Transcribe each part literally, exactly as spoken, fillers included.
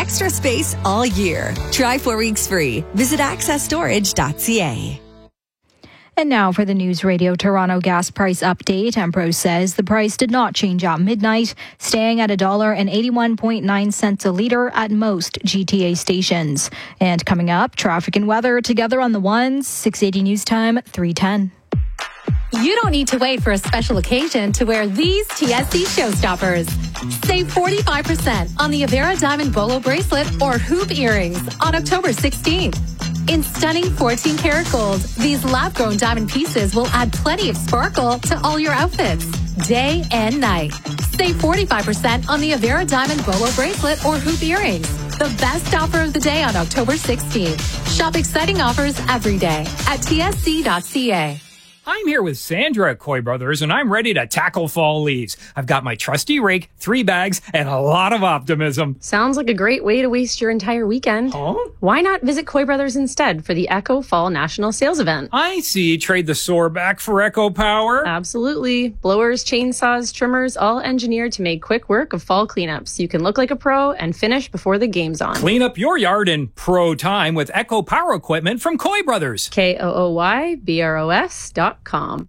extra space all year. Try four weeks free. Visit access storage dot c a. And now for the News Radio Toronto gas price update. Empro says the price did not change at midnight, staying at one dollar and eighty-one point nine cents a litre at most G T A stations. And coming up, traffic and weather together on the ones, six eighty News Time, three ten. You don't need to wait for a special occasion to wear these T S C showstoppers. Save forty-five percent on the Avera Diamond Bolo bracelet or hoop earrings on October sixteenth. In stunning fourteen karat gold, these lab-grown diamond pieces will add plenty of sparkle to all your outfits, day and night. Save forty-five percent on the Avera Diamond Bolo bracelet or hoop earrings. The best offer of the day on October sixteenth. Shop exciting offers every day at T S C dot c a. I'm here with Sandra at Coy Brothers, and I'm ready to tackle fall leaves. I've got my trusty rake, three bags, and a lot of optimism. Sounds like a great way to waste your entire weekend. Huh? Why not visit Coy Brothers instead for the Echo Fall National Sales Event? I see. Trade the sore back for Echo Power? Absolutely. Blowers, chainsaws, trimmers, all engineered to make quick work of fall cleanups. You can look like a pro and finish before the game's on. Clean up your yard in pro time with Echo Power equipment from Coy Brothers. K O O Y B R O S dot com.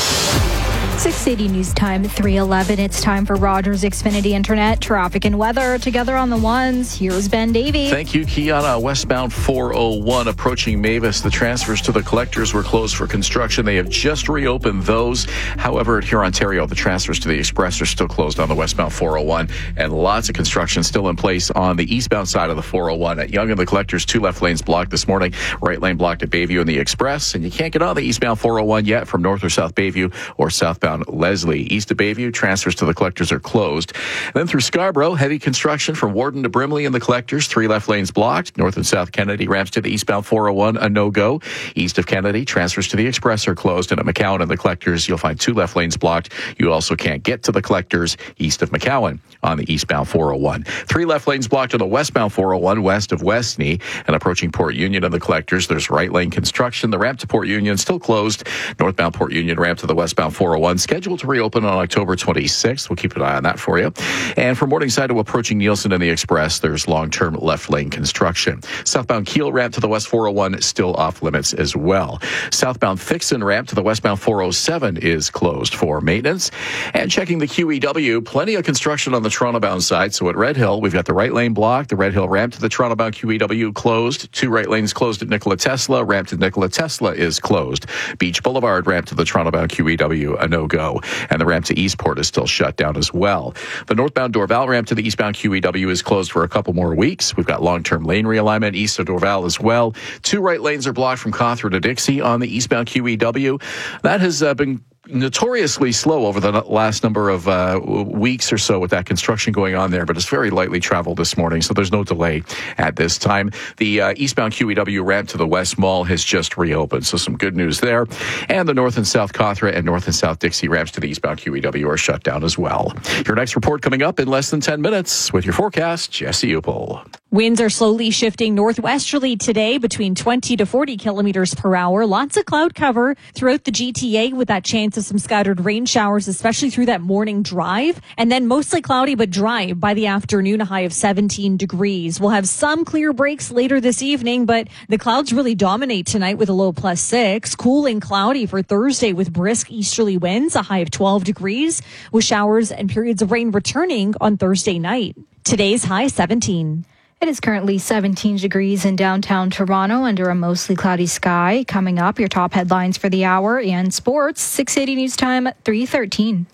six eighty News Time, three eleven. It's time for Rogers Xfinity Internet, traffic and weather together on the ones. Here's Ben Davey. Thank you, Kiana. Westbound four oh one approaching Mavis. The transfers to the collectors were closed for construction. They have just reopened those. However, at Huron, Ontario, the transfers to the Express are still closed on the westbound four oh one, and lots of construction still in place on the eastbound side of the four oh one. At Yonge and the collectors, two left lanes blocked this morning. Right lane blocked at Bayview and the Express, and you can't get on the eastbound four oh one yet from north or south Bayview or southbound Leslie. East of Bayview, transfers to the collectors are closed. Then through Scarborough, heavy construction from Warden to Brimley and the collectors. Three left lanes blocked. North and South Kennedy ramps to the eastbound four oh one, a no-go. East of Kennedy, transfers to the Express are closed. And at McCowan and the collectors, you'll find two left lanes blocked. You also can't get to the collectors east of McCowan on the eastbound four oh one. Three left lanes blocked on the westbound four oh one, west of Westney. And approaching Port Union and the collectors, there's right lane construction. The ramp to Port Union still closed. Northbound Port Union ramp to the westbound four oh one, scheduled to reopen on October twenty-sixth. We'll keep an eye on that for you. And from Morningside to approaching Nielsen and the Express, there's long-term left lane construction. Southbound Kiel ramp to the west four oh one still off limits as well. Southbound Fixon ramp to the westbound four oh seven is closed for maintenance. And checking the Q E W, plenty of construction on the Toronto-bound side. So at Red Hill, we've got the right lane blocked. The Red Hill ramp to the Toronto-bound Q E W closed. Two right lanes closed at Nikola Tesla. Ramp to Nikola Tesla is closed. Beach Boulevard ramp to the Toronto-bound Q E W, a no-go. And the ramp to Eastport is still shut down as well. The northbound Dorval ramp to the eastbound Q E W is closed for a couple more weeks. We've got long-term lane realignment east of Dorval as well. Two right lanes are blocked from Cawthra to Dixie on the eastbound Q E W. That has uh, been notoriously slow over the last number of uh, weeks or so with that construction going on there, but it's very lightly traveled this morning, so there's no delay at this time. The uh, eastbound Q E W ramp to the West Mall has just reopened, so some good news there. And the north and south Cawthra and north and south Dixie ramps to the eastbound Q E W are shut down as well. Your next report coming up in less than ten minutes with your forecast, Jesse Upel. Winds are slowly shifting northwesterly today between twenty to forty kilometers per hour. Lots of cloud cover throughout the G T A with that chance of some scattered rain showers, especially through that morning drive. And then mostly cloudy but dry by the afternoon, a high of seventeen degrees. We'll have some clear breaks later this evening, but the clouds really dominate tonight with a low plus six. Cool and cloudy for Thursday with brisk easterly winds, a high of twelve degrees, with showers and periods of rain returning on Thursday night. Today's high seventeen. It is currently seventeen degrees in downtown Toronto under a mostly cloudy sky. Coming up, your top headlines for the hour and sports. six eighty News Time, three thirteen.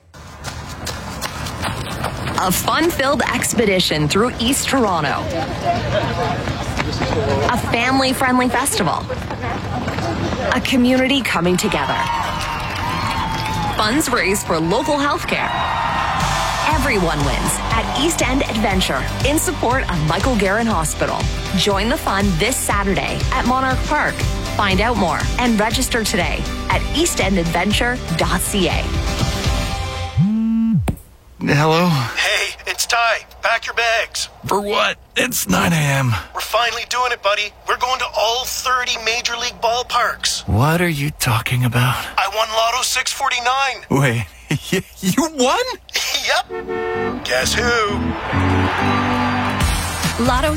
A fun-filled expedition through East Toronto. A family-friendly festival. A community coming together. Funds raised for local healthcare. Everyone wins at East End Adventure in support of Michael Garron Hospital. Join the fun this Saturday at Monarch Park. Find out more and register today at east end adventure dot c a. Hello? Hey, it's Ty. Pack your bags. For what? It's nine a.m. We're finally doing it, buddy. We're going to all thirty Major League ballparks. What are you talking about? I won Lotto six forty-nine. Wait, you won? Yep. Guess who? Lotto